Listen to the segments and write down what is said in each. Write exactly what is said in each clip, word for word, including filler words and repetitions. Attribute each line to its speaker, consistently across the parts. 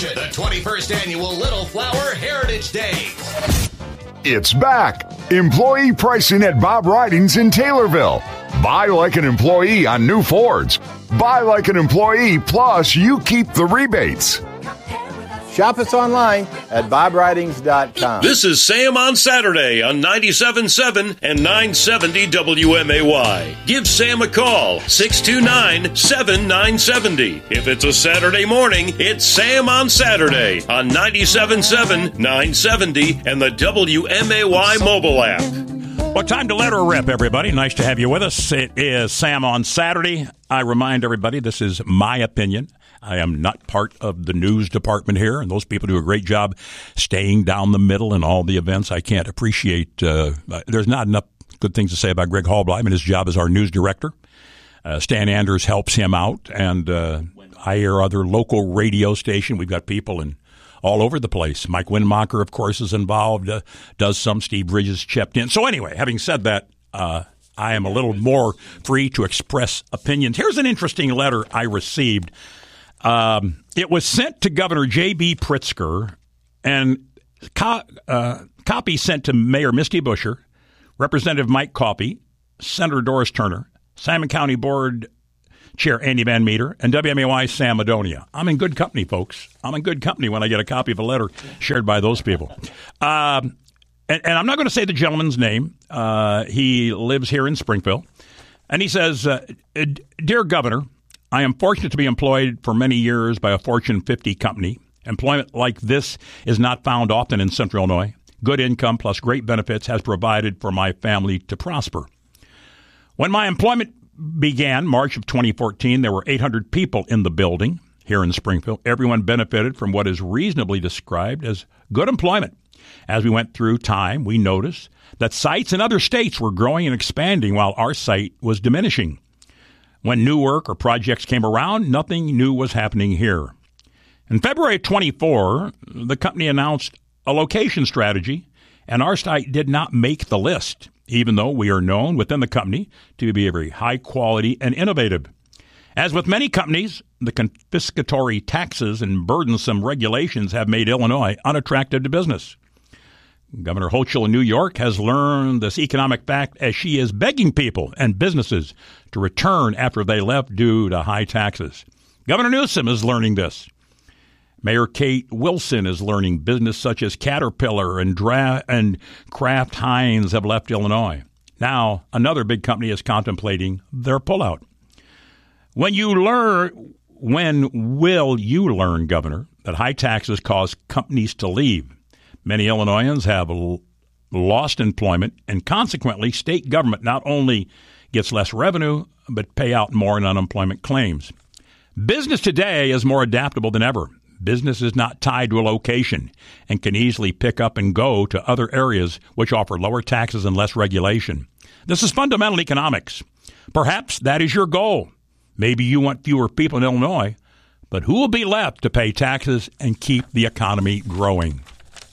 Speaker 1: To the twenty-first Annual Little Flower Heritage Days.
Speaker 2: It's back. Employee pricing at Bob Ridings in Taylorville. Buy like an employee on new Fords. Buy like an employee, plus you keep the rebates.
Speaker 3: Shop us online at bob ridings dot com.
Speaker 4: This is Sam on Saturday on ninety-seven point seven and nine seventy W M A Y. Give Sam a call, six two nine, seven nine seven zero. If it's a Saturday morning, it's Sam on Saturday on ninety-seven point seven, nine seventy and the W M A Y mobile app.
Speaker 5: Well, time to let her rip, everybody. Nice to have you with us. It is Sam on Saturday. I remind everybody this is my opinion. I am not part of the news department here, and those people do a great job staying down the middle in all the events. I can't appreciate uh, – there's not enough good things to say about Greg Hallbleim and his job as our news director. Uh, Stan Anders helps him out, and uh, I hear other local radio station. We've got people in all over the place. Mike Winmacher, of course, is involved, uh, does some. Steve Bridges chipped in. So anyway, having said that, uh, I am a little more free to express opinions. Here's an interesting letter I received. Um, it was sent to Governor J B. Pritzker, and co- uh, copy sent to Mayor Misty Buscher, Representative Mike Coffey, Senator Doris Turner, Salmon County Board Chair Andy Van Meter, and W M A Y Sam Madonia. I'm in good company, folks. I'm in good company when I get a copy of a letter shared by those people. Um, and, and I'm not going to say the gentleman's name. Uh, he lives here in Springfield. And he says, uh, Dear Governor, I am fortunate to be employed for many years by a Fortune fifty company. Employment like this is not found often in Central Illinois. Good income plus great benefits has provided for my family to prosper. When my employment began, March of twenty fourteen, there were eight hundred people in the building here in Springfield. Everyone benefited from what is reasonably described as good employment. As we went through time, we noticed that sites in other states were growing and expanding while our site was diminishing. When new work or projects came around, nothing new was happening here. In February of twenty-four, the company announced a location strategy, and our site did not make the list, even though we are known within the company to be very high quality and innovative. As with many companies, the confiscatory taxes and burdensome regulations have made Illinois unattractive to business. Governor Hochul in New York has learned this economic fact as she is begging people and businesses to return after they left due to high taxes. Governor Newsom is learning this. Mayor Kate Wilson is learning business such as Caterpillar and, Dra- and Kraft Heinz have left Illinois. Now, another big company is contemplating their pullout. When you learn, when will you learn, Governor, that high taxes cause companies to leave? Many Illinoisans have l- lost employment, and consequently, state government not only gets less revenue, but pay out more in unemployment claims. Business today is more adaptable than ever. Business is not tied to a location and can easily pick up and go to other areas which offer lower taxes and less regulation. This is fundamental economics. Perhaps that is your goal. Maybe you want fewer people in Illinois, but who will be left to pay taxes and keep the economy growing?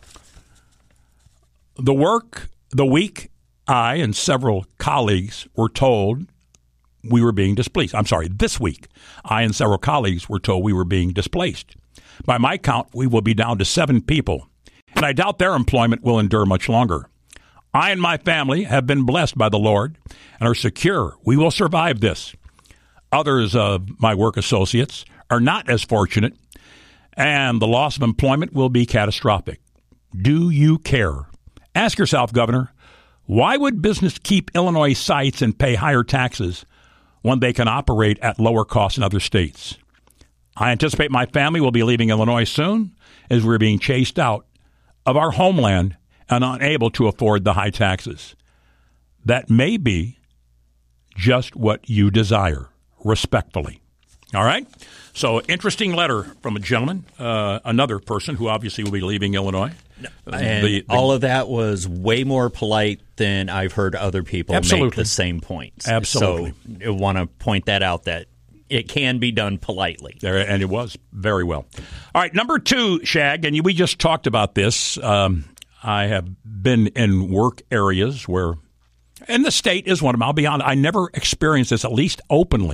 Speaker 5: The work, the week, I and several colleagues were told we were being displaced. I'm sorry, this week, I and several colleagues were told we were being displaced. By my count, we will be down to seven people, and I doubt their employment will endure much longer. I and my family have been blessed by the Lord and are secure we will survive this. Others of my work associates are not as fortunate, and the loss of employment will be catastrophic. Do you care? Ask yourself, Governor, why would business keep Illinois sites and pay higher taxes when they can operate at lower costs in other states? I anticipate my family will be leaving Illinois soon as we're being chased out of our homeland and unable to afford the high taxes. That may be just what you desire, respectfully. All right? So, interesting letter from a gentleman, uh, another person who obviously will be leaving Illinois.
Speaker 6: And the, the, all of that was way more polite than I've heard other people
Speaker 5: absolutely.
Speaker 6: make the same points.
Speaker 5: Absolutely.
Speaker 6: So I want to point that out, that it can be done politely.
Speaker 5: There, and it was very well. All right, number two, Shag, and we just talked about this. Um, I have been in work areas where, and the state is one of them. I'll be honest, I never experienced this, at least openly,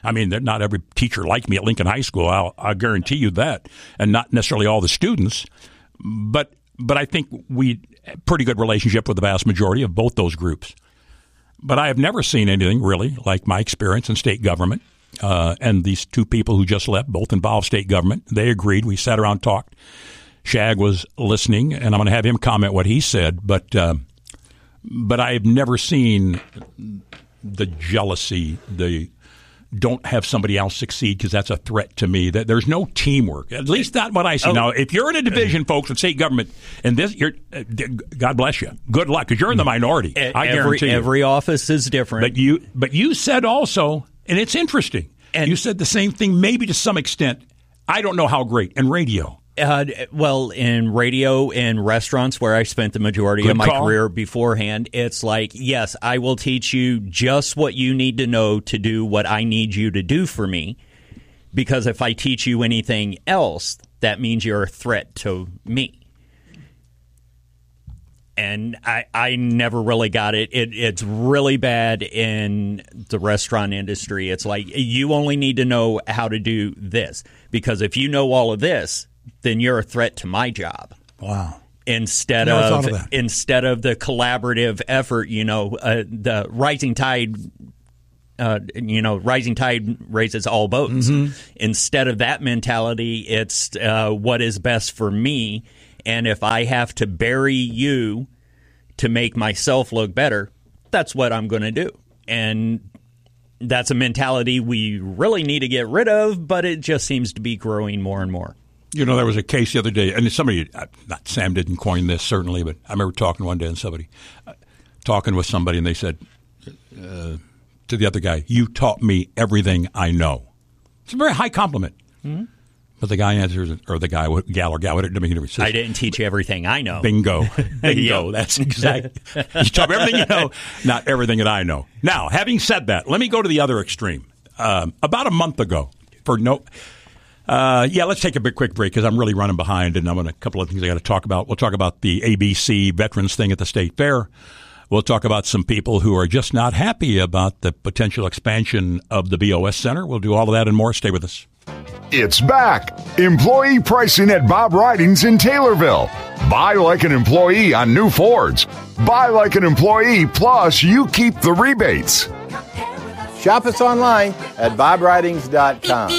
Speaker 5: I mean, not every teacher liked me at Lincoln High School. I'll, I'll guarantee you that, and not necessarily all the students. But but I think we had a pretty good relationship with the vast majority of both those groups. But I have never seen anything really like my experience in state government. Uh, and these two people who just left, both involved state government, they agreed. We sat around, talked. Shag was listening, and I'm going to have him comment what he said. But uh, but I have never seen the jealousy, the don't have somebody else succeed because that's a threat to me. That there's no teamwork, at least not what I see. Oh. Now, if you're in a division, folks, with state government, and this, you're, uh, God bless you. Good luck, because you're in the minority. I
Speaker 6: every,
Speaker 5: guarantee you.
Speaker 6: Every office is different.
Speaker 5: But you, but you said also, and it's interesting. And you said the same thing, maybe to some extent. I don't know how great in radio.
Speaker 6: Uh, well, in radio and restaurants where I spent the majority
Speaker 5: Good
Speaker 6: of my
Speaker 5: call.
Speaker 6: career beforehand, it's like, yes, I will teach you just what you need to know to do what I need you to do for me. Because if I teach you anything else, that means you're a threat to me. And I, I never really got it. it. It's really bad in the restaurant industry. It's like, you only need to know how to do this. Because if you know all of this, then you're a threat to my job.
Speaker 5: Wow.
Speaker 6: Instead
Speaker 5: Never
Speaker 6: of,
Speaker 5: thought of that.
Speaker 6: instead of the collaborative effort, you know, uh, the rising tide, uh, you know, rising tide raises all boats.
Speaker 5: Mm-hmm.
Speaker 6: Instead of that mentality, it's uh, what is best for me. And if I have to bury you to make myself look better, that's what I'm going to do. And that's a mentality we really need to get rid of, but it just seems to be growing more and more.
Speaker 5: You know, there was a case the other day, and somebody, not Sam didn't coin this, certainly, but I remember talking one day and somebody, uh, talking with somebody, and they said uh, to the other guy, you taught me everything I know. It's a very high compliment. Mm-hmm. But the guy answers, or the guy, gal or gal, whatever, he says,
Speaker 6: I didn't teach you everything I know.
Speaker 5: Bingo. Bingo.
Speaker 6: Yeah.
Speaker 5: That's exactly. You taught me everything you know, not everything that I know. Now, having said that, let me go to the other extreme. Um, about a month ago, for no... Uh, yeah, let's take a big quick break because I'm really running behind, and I'm going to a couple of things I got to talk about. We'll talk about the A B C Veterans thing at the State Fair. We'll talk about some people who are just not happy about the potential expansion of the B O S Center. We'll do all of that and more. Stay with us.
Speaker 2: It's back. Employee pricing at Bob Ridings in Taylorville. Buy like an employee on new Fords. Buy like an employee, plus you keep the rebates.
Speaker 3: Shop us online at bob ridings dot com.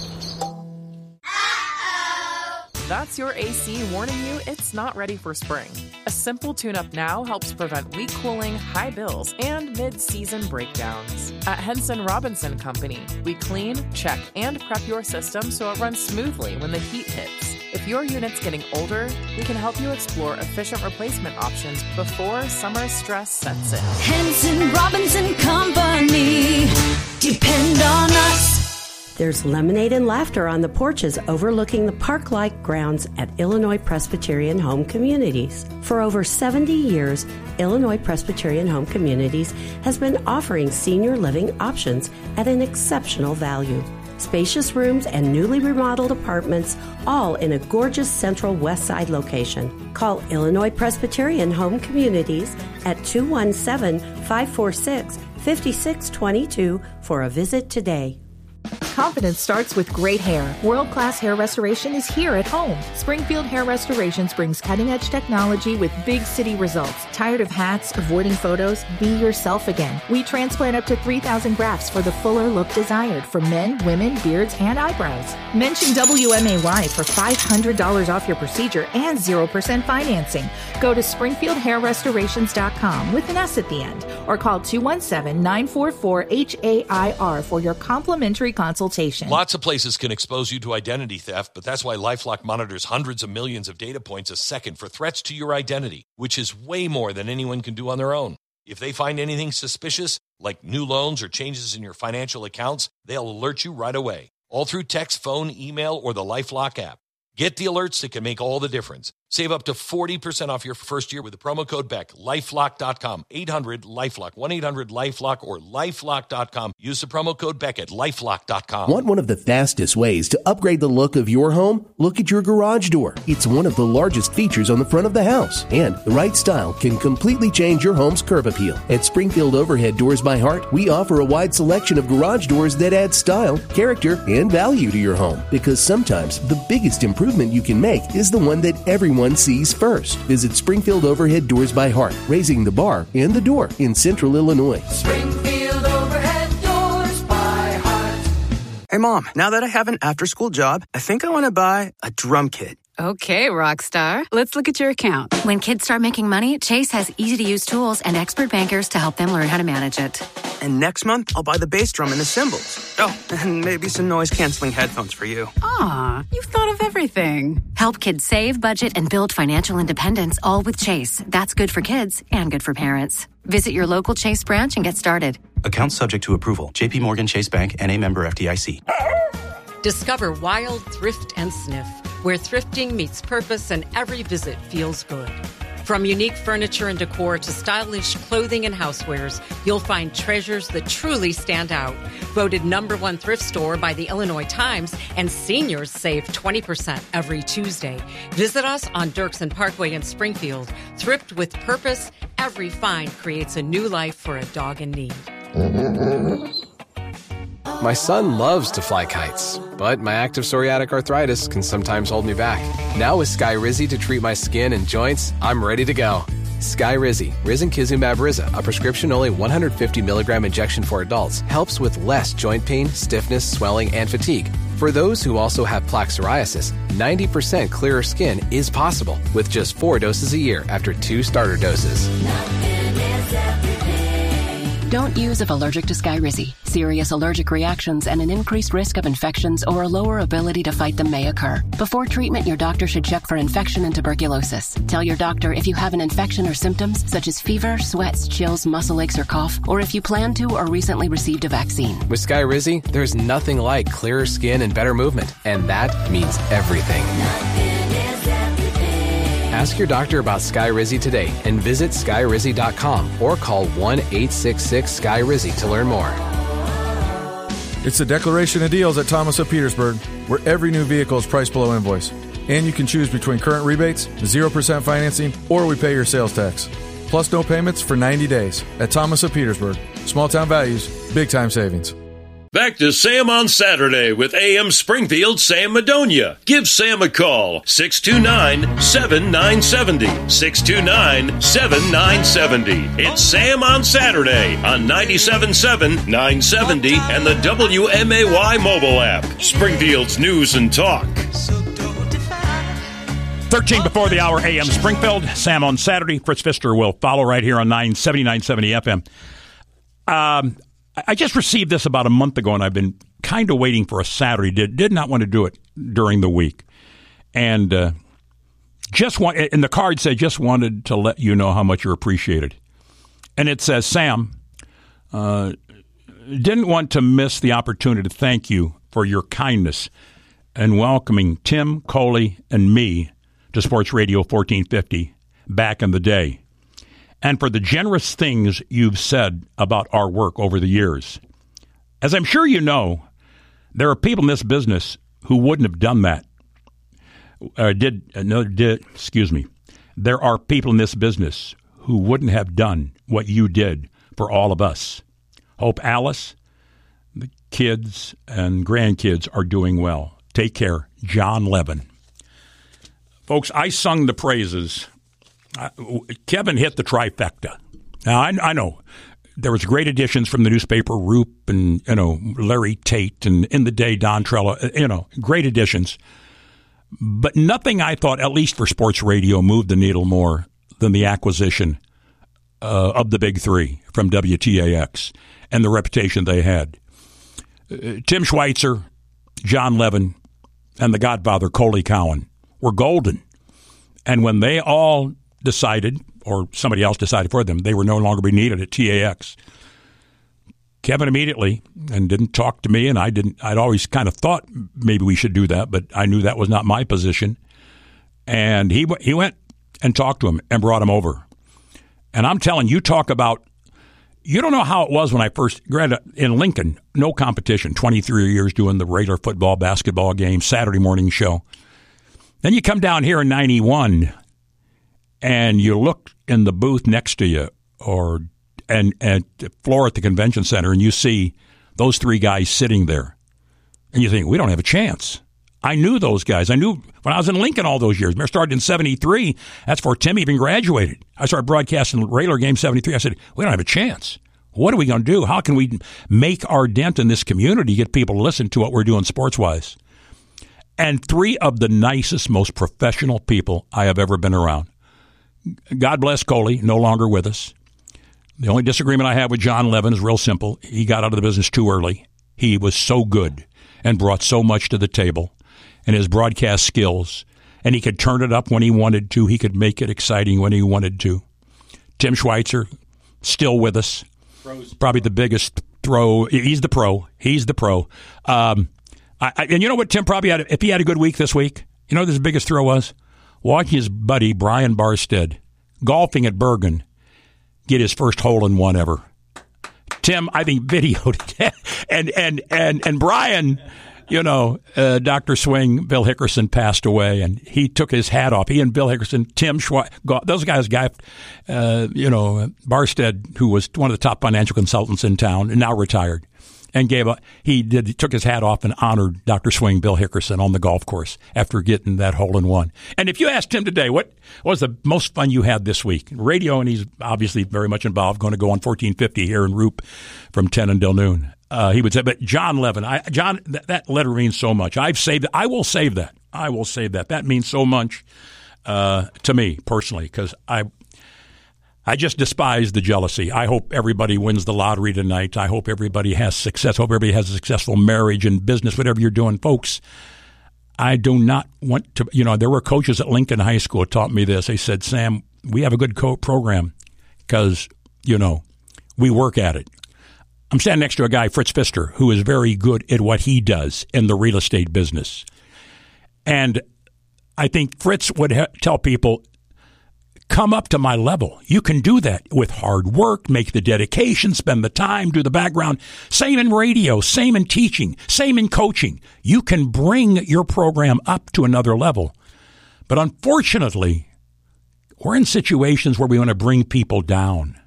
Speaker 7: That's your A C warning you it's not ready for spring. A simple tune-up now helps prevent weak cooling, high bills, and mid-season breakdowns. At Henson Robinson Company, we clean, check, and prep your system so it runs smoothly when the heat hits. If your unit's getting older, we can help you explore efficient replacement options before summer stress sets in.
Speaker 8: Henson Robinson Company. Depend on us.
Speaker 9: There's lemonade and laughter on the porches overlooking the park-like grounds at Illinois Presbyterian Home Communities. For over seventy years, Illinois Presbyterian Home Communities has been offering senior living options at an exceptional value. Spacious rooms and newly remodeled apartments, all in a gorgeous central west side location. Call Illinois Presbyterian Home Communities at two one seven, five four six, five six two two for a visit today.
Speaker 10: Confidence starts with great hair. World-class hair restoration is here at home. Springfield Hair Restorations brings cutting-edge technology with big city results. Tired of hats, avoiding photos? Be yourself again. We transplant up to three thousand grafts for the fuller look desired for men, women, beards, and eyebrows. Mention W M A Y for five hundred dollars off your procedure and zero percent financing. Go to springfield hair restorations dot com with an S at the end or call two one seven, nine four four, H A I R for your complimentary consultation.
Speaker 1: Lots of places can expose you to identity theft, but that's why LifeLock monitors hundreds of millions of data points a second for threats to your identity, which is way more than anyone can do on their own. If they find anything suspicious, like new loans or changes in your financial accounts, they'll alert you right away, all through text, phone, email, or the LifeLock app. Get the alerts that can make all the difference. Save up to forty percent off your first year with the promo code Beck. lifelock dot com. eight hundred LifeLock. one eight hundred LifeLock or lifelock dot com. Use the promo code Beck at lifelock dot com.
Speaker 11: Want one of the fastest ways to upgrade the look of your home? Look at your garage door. It's one of the largest features on the front of the house, and the right style can completely change your home's curb appeal. At Springfield Overhead Doors by Heart, we offer a wide selection of garage doors that add style, character, and value to your home. Because sometimes the biggest improvement you can make is the one that everyone sees first. Visit Springfield Overhead Doors by Heart, raising the bar and the door in Central Illinois.
Speaker 12: Springfield Overhead Doors by Heart.
Speaker 13: Hey, Mom, now that I have an after-school job, I think I want to buy a drum kit.
Speaker 14: Okay, Rockstar. Let's look at your account.
Speaker 15: When kids start making money, Chase has easy-to-use tools and expert bankers to help them learn how to manage it.
Speaker 13: And next month, I'll buy the bass drum and the cymbals. Oh, and maybe some noise-canceling headphones for you.
Speaker 14: Aw, you've thought of everything.
Speaker 15: Help kids save, budget, and build financial independence, all with Chase. That's good for kids and good for parents. Visit your local Chase branch and get started.
Speaker 16: Account subject to approval. J P Morgan Chase Bank, N A member F D I C.
Speaker 17: Discover Wild Thrift and Sniff, where thrifting meets purpose and every visit feels good. From unique furniture and decor to stylish clothing and housewares, you'll find treasures that truly stand out. Voted number one thrift store by the Illinois Times, and seniors save twenty percent every Tuesday. Visit us on Dirksen Parkway in Springfield. Thrift with purpose. Every find creates a new life for a dog in need.
Speaker 18: My son loves to fly kites, but my active psoriatic arthritis can sometimes hold me back. Now with Skyrizi to treat my skin and joints, I'm ready to go. Skyrizi, risankizumab Riza, a prescription-only one hundred fifty milligram injection for adults, helps with less joint pain, stiffness, swelling, and fatigue. For those who also have plaque psoriasis, ninety percent clearer skin is possible with just four doses a year after two starter doses.
Speaker 15: Don't use if allergic to Skyrizi. Serious allergic reactions and an increased risk of infections or a lower ability to fight them may occur. Before treatment, your doctor should check for infection and tuberculosis. Tell your doctor if you have an infection or symptoms such as fever, sweats, chills, muscle aches, or cough, or if you plan to or recently received a vaccine.
Speaker 18: With Skyrizi, there's nothing like clearer skin and better movement, and that means everything. Ask your doctor about Skyrizi today and visit skyrizi dot com or call one eight six six Sky Rizzy to learn more.
Speaker 19: It's the Declaration of Deals at Thomas of Petersburg, where every new vehicle is priced below invoice. And you can choose between current rebates, zero percent financing, or we pay your sales tax. Plus no payments for ninety days at Thomas of Petersburg. Small town values, big time savings.
Speaker 4: Back to Sam on Saturday with A M Springfield Sam Madonia. Give Sam a call, six two nine, seven nine seven zero, six two nine, seven nine seven zero. It's Sam on Saturday on ninety-seven point seven, nine seventy, and the W M A Y mobile app. Springfield's News and Talk.
Speaker 5: thirteen before the hour, A M Springfield. Sam on Saturday. Fritz Pfister will follow right here on nine seventy, nine seventy F M. Um... I just received this about a month ago, and I've been kind of waiting for a Saturday. Did did not want to do it during the week, and uh, just want. And the card said, "Just wanted to let you know how much you're appreciated." And it says, "Sam, uh, didn't want to miss the opportunity to thank you for your kindness and welcoming Tim, Coley, and me to Sports Radio fourteen fifty back in the day, and for the generous things you've said about our work over the years. As I'm sure you know, there are people in this business who wouldn't have done that. Uh, did uh, no did excuse me. There are people in this business who wouldn't have done what you did for all of us. Hope Alice, the kids, and grandkids are doing well. Take care, John Levin." Folks, I sung the praises. Uh, Kevin hit the trifecta. Now, I, I know there was great additions from the newspaper, Roop and, you know, Larry Tate, and in the day, Don Trello, you know, great additions. But nothing, I thought, at least for sports radio, moved the needle more than the acquisition uh, of the big three from W T A X and the reputation they had. Uh, Tim Schweitzer, John Levin, and the Godfather, Coley Cowan, were golden. And when they all decided, or somebody else decided for them, they were no longer be needed at T A X, Kevin immediately, and didn't talk to me, and I didn't, I'd always kind of thought maybe we should do that, but I knew that was not my position. And he he went and talked to him and brought him over. And I'm telling you, talk about, you don't know how it was when I first, granted, in Lincoln, no competition, twenty-three years doing the regular football, basketball game, Saturday morning show. Then you come down here in ninety-one and you look in the booth next to you or and at the floor at the convention center and you see those three guys sitting there. And you think, we don't have a chance. I knew those guys. I knew when I was in Lincoln all those years. I started in seventy-three. That's before Tim even graduated. I started broadcasting regular game seventy-three. I said, we don't have a chance. What are we going to do? How can we make our dent in this community, get people to listen to what we're doing sports-wise? And three of the nicest, most professional people I have ever been around. God bless Coley, no longer with us. The only disagreement I have with John Levin is real simple. He got out of the business too early. He was so good and brought so much to the table. And his broadcast skills, and he could turn it up when he wanted to. He could make it exciting when he wanted to. Tim Schweitzer, still with us. Pros. Probably the biggest throw. He's the pro. He's the pro. Um, I, I, and you know what Tim probably had, if he had a good week this week, you know what his biggest throw was? Watching his buddy, Brian Barstead, golfing at Bergen, get his first hole-in-one ever. Tim, I think, videoed it. and, and, and, and Brian... You know, uh, Doctor Swing, Bill Hickerson passed away, and he took his hat off. He and Bill Hickerson, Tim Schweitzer, those guys, guy, uh, you know, Barstead, who was one of the top financial consultants in town, and now retired, and gave a, he did he took his hat off and honored Doctor Swing, Bill Hickerson, on the golf course after getting that hole in one. And if you asked him today, what was the most fun you had this week? Radio, and he's obviously very much involved, going to go on fourteen fifty here in Roop from ten until noon. Uh, he would say, but John Levin, I, John, th- that letter means so much. I've saved it. I will save that. I will save that. That means so much uh, to me personally, because I, I just despise the jealousy. I hope everybody wins the lottery tonight. I hope everybody has success. I hope everybody has a successful marriage and business, whatever you're doing, folks. I do not want to. You know, there were coaches at Lincoln High School who taught me this. They said, Sam, we have a good co- program because you know we work at it. I'm standing next to a guy, Fritz Pfister, who is very good at what he does in the real estate business. And I think Fritz would ha- tell people, come up to my level. You can do that with hard work, make the dedication, spend the time, do the background. Same in radio, same in teaching, same in coaching. You can bring your program up to another level. But unfortunately, we're in situations where we want to bring people down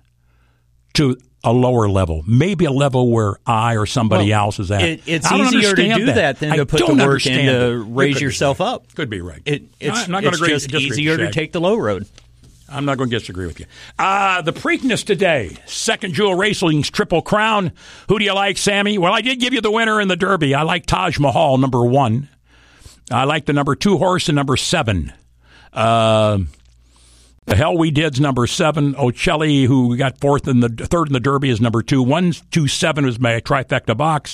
Speaker 5: to a lower level, maybe a level where I or somebody
Speaker 6: well,
Speaker 5: else is at.
Speaker 6: It, it's easier to do that, that than to put the work in to raise yourself up.
Speaker 5: Could be right.
Speaker 6: It, it's
Speaker 5: I'm not
Speaker 6: it's
Speaker 5: agree,
Speaker 6: just easier to take the low road.
Speaker 5: I'm not going to disagree with you. Uh, the Preakness today, Second Jewel Racing's Triple Crown. Who do you like, Sammy? Well, I did give you the winner in the Derby. I like Taj Mahal, number one. I like the number two horse and number seven. Uh, The Hell We Did's number seven. Ocelli, who got fourth in the third in the Derby, is number two. One, two, seven was my trifecta box.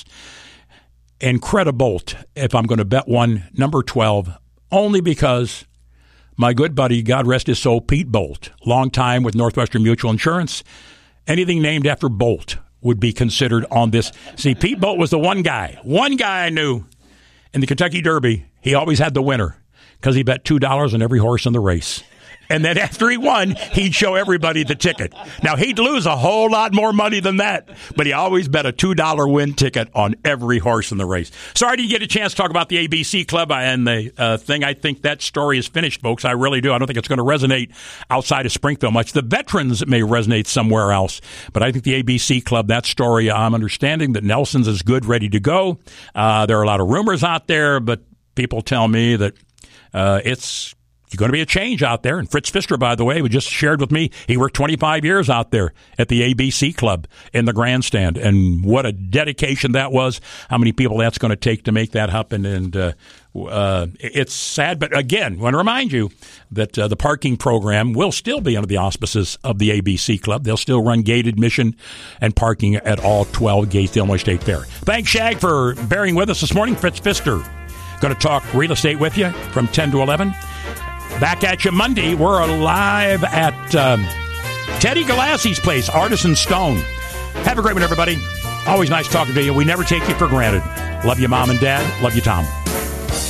Speaker 5: Incredibolt, if I'm going to bet one, number twelve, only because my good buddy, God rest his soul, Pete Bolt, long time with Northwestern Mutual Insurance. Anything named after Bolt would be considered on this. See, Pete Bolt was the one guy, one guy I knew in the Kentucky Derby. He always had the winner because he bet two dollars on every horse in the race. And then after he won, he'd show everybody the ticket. Now, he'd lose a whole lot more money than that, but he always bet a two dollar win ticket on every horse in the race. Sorry to get a chance to talk about the A B C Club and the uh, thing. I think that story is finished, folks. I really do. I don't think it's going to resonate outside of Springfield much. The veterans may resonate somewhere else, but I think the A B C Club, that story, I'm understanding that Nelson's is good, ready to go. Uh, there are a lot of rumors out there, but people tell me that uh, it's going to be a change out there. And Fritz Pfister, by the way, who just shared with me, he worked twenty-five years out there at the A B C Club in the grandstand. And what a dedication that was, how many people that's going to take to make that happen. And uh, uh, it's sad. But again, I want to remind you that uh, the parking program will still be under the auspices of the A B C Club. They'll still run gate admission and parking at all twelve gates, the Illinois State Fair. Thanks, Shag, for bearing with us this morning. Fritz Pfister going to talk real estate with you from ten to eleven. Back at you Monday. We're live at um, Teddy Galassi's place, Artisan Stone. Have a great one, everybody. Always nice talking to you. We never take you for granted. Love you, Mom and Dad. Love you, Tom.